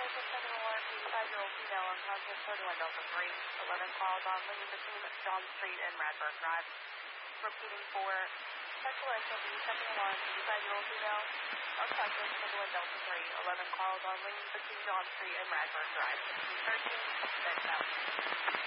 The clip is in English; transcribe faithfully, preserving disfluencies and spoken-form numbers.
eighty-five-year-old female unconscious, thirty-one Delta three, eleven calls on lane between John Street and Radburn Drive. Repeating for sexual activity, second alarm, eighty-five-year-old female unconscious, thirty-one Delta three, eleven calls on lane between John Street and Radburn Drive. thirteen, six out.